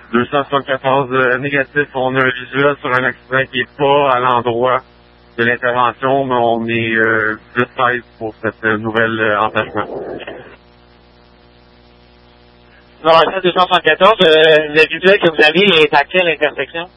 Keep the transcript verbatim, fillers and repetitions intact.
deux cent soixante-quatorze euh, négatif. On a un visuel sur un accident qui est pas à l'endroit de l'intervention, mais on est euh, plus seize pour cette euh, nouvelle euh, emplacement. Alors, ça, deux cent soixante-quatorze, euh, le visuel que vous avez est à quelle intersection?